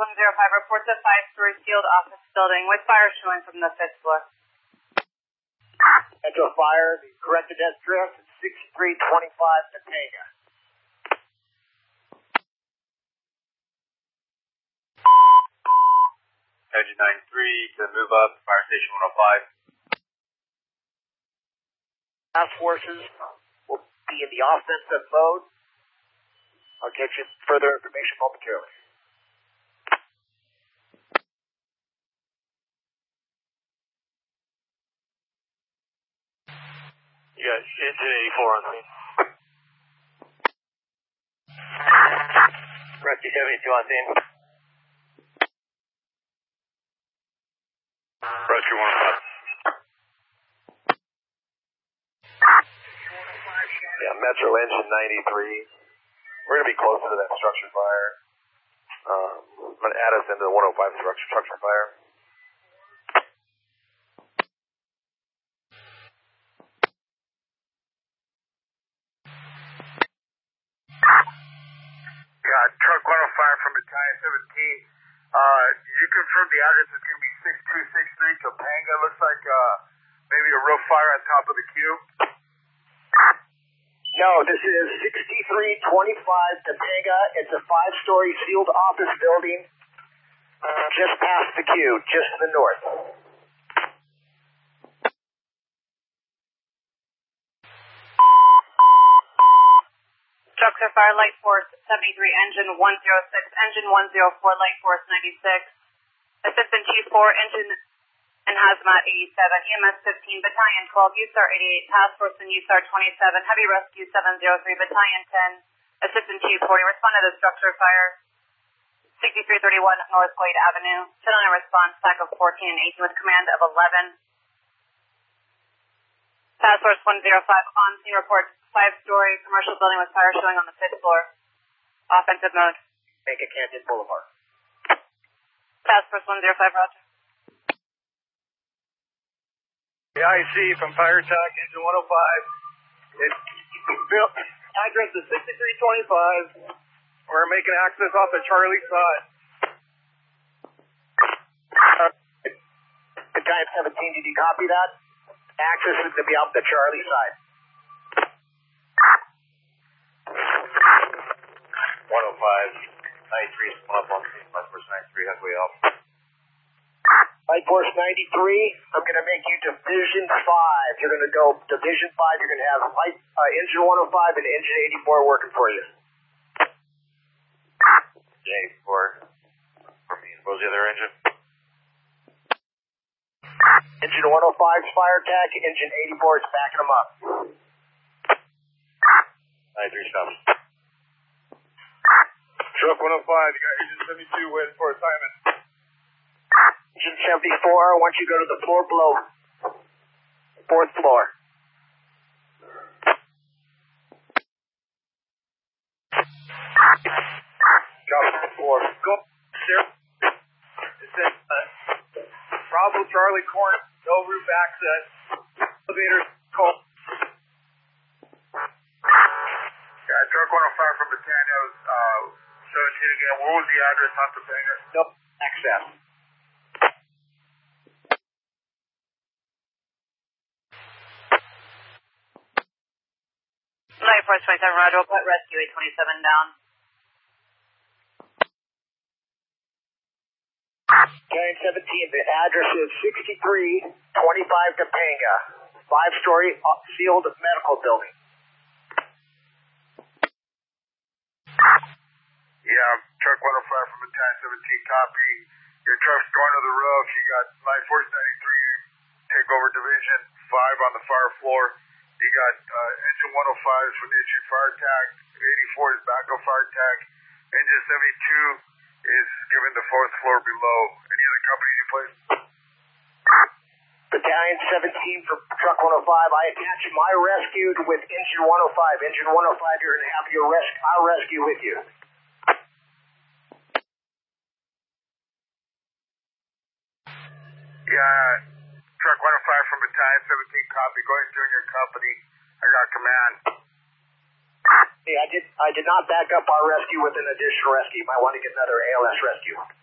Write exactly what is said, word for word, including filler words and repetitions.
one zero five reports a five-story sealed office building with fire showing from the fifth floor. Metro Fire, the corrected address is sixty-three twenty-five Topanga. Engine ninety-three to move up, Fire Station one oh five. Task forces will be in the offensive mode. I'll get you further information momentarily. You got engine eighty-four on scene. Rescue seventy-two on scene. Rescue one oh five. Yeah, Metro engine ninety-three. We're going to be closer to that structure fire. Um, I'm going to add us into the one oh five structure, structure fire. Yeah, truck one oh five from battalion seventeen. Uh, did you confirm the address is going to be six two six three Topanga? Looks like uh, maybe a roof fire on top of the queue. No, this is sixty-three twenty-five Topanga. It's a five-story sealed office building uh, just past the queue, just to the north. Structure fire, light force seventy-three, engine one zero six, engine one zero four, light force ninety-six. Assistant Chief four, engine and hazmat eighty-seven, E M S fifteen, battalion twelve, U S A R eighty-eight, task force and U S A R twenty-seven, heavy rescue seven zero three, battalion ten, assistant Chief forty, respond to the structure fire. sixty-three thirty-one North Glade Avenue, ten on a response, stack of fourteen and eighteen with command of eleven. Task force one zero five, on scene report, five-story commercial building with fire showing on the fifth floor. Offensive mode. Topanga Canton Boulevard. Task force one zero five, roger. The I C from Fire Attack, engine one oh five. It, built, address is sixty-three twenty-five. We're making access off the Charlie side. Uh, Battalion seventeen, did you copy that? Access is to be off the Charlie side. one oh five, ninety-three is one up on scene, Light Force ninety-three, halfway up. Light Force ninety-three, I'm going to make you Division five. You're going to go Division five. You're going to have light, uh, Engine one oh five and Engine eighty-four working for you. eighty-four for me. What was the other engine? Engine one oh five's fire attack. Engine eighty-four is backing them up. ninety-three stops. Truck one oh five, you got engine seventy-two waiting for assignment. Engine seventy-four, once you go to the floor below, fourth floor. Copy four. Go, sir. It says, uh, Bravo Charlie Corn, no roof access. Elevator cold. Yeah, truck one oh five from Battalion, uh, seventeen again. What was the address on Topanga? No access. Light force twenty-seven, roger. We'll put rescue eight twenty-seven down. Battalion seventeen, the address is sixty-three twenty-five Topanga. Five-story sealed medical building. Yeah, truck one oh five from Battalion seventeen, copy. Your truck's going to the roof. You got Light Force ninety-three, take over Division five on the fire floor. You got uh, Engine one oh five is from the Engine Fire Attack. eighty-four is backup fire attack. Engine seventy-two is given the fourth floor below. Any other companies you place? Battalion seventeen for truck one oh five. I attach my rescue with Engine one oh five. Engine one oh five, you're going to have your res our rescue with you. Yeah, truck one oh five from Battalion seventeen, copy. Going through your company. I got command. Hey, I did I did not back up our rescue with an additional rescue. You might want to get another A L S rescue.